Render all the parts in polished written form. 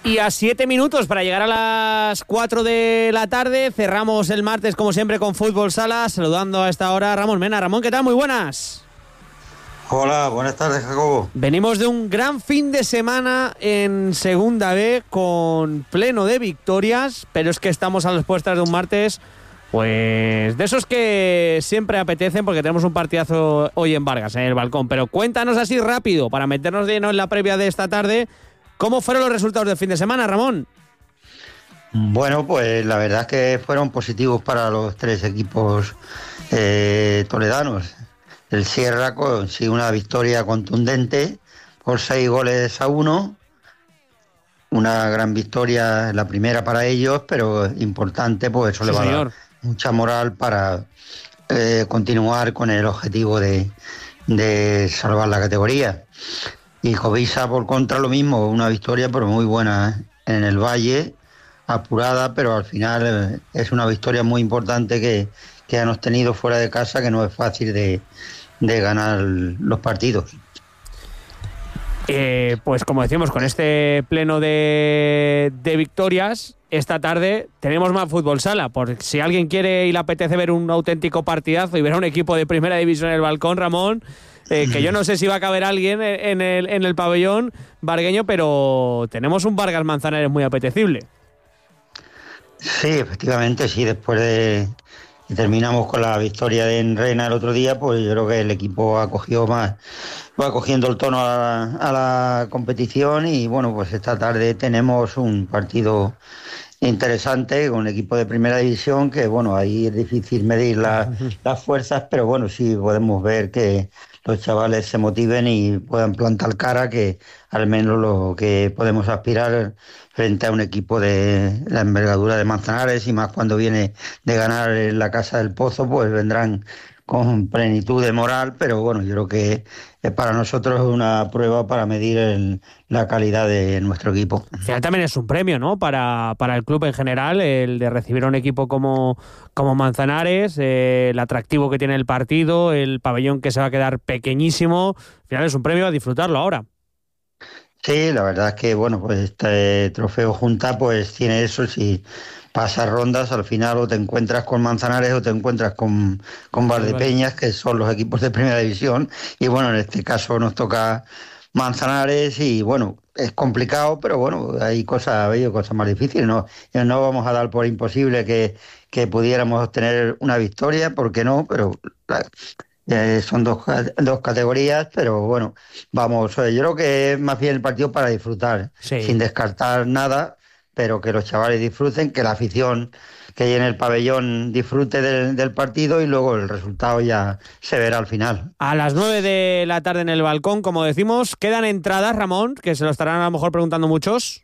Y a 7 minutos para llegar a las 4 de la tarde, cerramos el martes como siempre con Fútbol Sala, saludando a esta hora a Ramón Mena. Ramón, ¿qué tal? Muy buenas. Hola, buenas tardes, Jacobo. Venimos de un gran fin de semana en Segunda B con pleno de victorias, pero es que estamos a las puertas de un martes, pues de esos que siempre apetecen porque tenemos un partidazo hoy en Vargas, en el Balcón. Pero cuéntanos así rápido, para meternos de lleno en la previa de esta tarde, ¿cómo fueron los resultados del fin de semana, Ramón? Bueno, pues la verdad es que fueron positivos para los tres equipos toledanos. El Sierra consiguió una victoria contundente por 6-1. Una gran victoria, la primera para ellos, pero importante, pues eso sí, le va a dar mucha moral para continuar con el objetivo de salvar la categoría. Y Jovisa, por contra, lo mismo, una victoria pero muy buena en el Valle, apurada, pero al final es una victoria muy importante que hemos tenido fuera de casa, que no es fácil de ganar los partidos. Pues como decimos, con este pleno de victorias, esta tarde tenemos más Fútbol Sala, por si alguien quiere y le apetece ver un auténtico partidazo y ver a un equipo de primera división en el Balcón, Ramón, que yo no sé si va a caber alguien en el pabellón vargueño, pero tenemos un Vargas Manzanares muy apetecible. Sí, efectivamente, sí, después de... Y terminamos con la victoria de Enrena el otro día, pues yo creo que el equipo va cogiendo el tono a la competición y bueno, pues esta tarde tenemos un partido interesante con un equipo de primera división que bueno, ahí es difícil medir las fuerzas, pero bueno, sí podemos ver que los chavales se motiven y puedan plantar cara, que al menos lo que podemos aspirar frente a un equipo de la envergadura de Manzanares, y más cuando viene de ganar en la Casa del Pozo, pues vendrán con plenitud de moral, pero bueno, yo creo que para nosotros es una prueba para medir la calidad de nuestro equipo. Al final también es un premio, ¿no? Para el club en general, el de recibir a un equipo como Manzanares, el atractivo que tiene el partido, el pabellón que se va a quedar pequeñísimo. Al final es un premio a disfrutarlo ahora. Sí, la verdad es que bueno, pues este trofeo Junta pues tiene eso, si pasas rondas al final o te encuentras con Manzanares o te encuentras con Valdepeñas, que son los equipos de primera división, y bueno, en este caso nos toca Manzanares y bueno, es complicado, pero bueno, hay cosas más difíciles, no vamos a dar por imposible que pudiéramos obtener una victoria, ¿por qué no? Pero son dos categorías, pero bueno, vamos, yo creo que es más bien el partido para disfrutar, sí, sin descartar nada, pero que los chavales disfruten, que la afición que hay en el pabellón disfrute del partido y luego el resultado ya se verá al final. A las 9 de la tarde en el Balcón, como decimos, ¿quedan entradas, Ramón? Que se lo estarán a lo mejor preguntando muchos.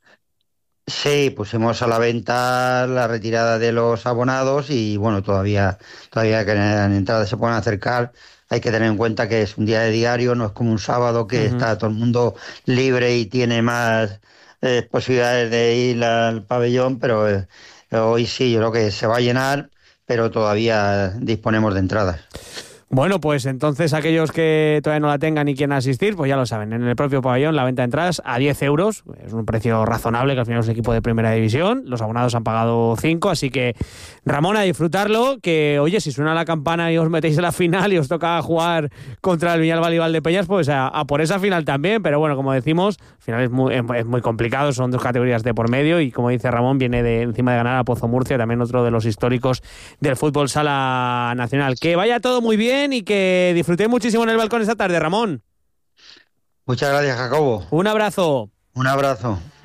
Sí, pusimos a la venta la retirada de los abonados y bueno, todavía que las entradas se puedan acercar. Hay que tener en cuenta que es un día de diario, no es como un sábado que está todo el mundo libre y tiene más posibilidades de ir al pabellón, pero hoy sí, yo creo que se va a llenar, pero todavía disponemos de entradas. Bueno, pues entonces aquellos que todavía no la tengan y quieran asistir, pues ya lo saben, en el propio pabellón la venta de entradas a 10 euros, es un precio razonable, que al final es un equipo de primera división, los abonados han pagado 5, así que Ramón, a disfrutarlo, que oye, si suena la campana y os metéis en la final y os toca jugar contra el Viñalbal y Valdepeñas, pues a por esa final también, pero bueno, como decimos, al final es muy complicado, son dos categorías de por medio y como dice Ramón, viene encima de ganar a Pozo Murcia, también otro de los históricos del fútbol sala nacional. Que vaya todo muy bien y que disfrutéis muchísimo en el Balcón esta tarde, Ramón. Muchas gracias, Jacobo. Un abrazo. Un abrazo.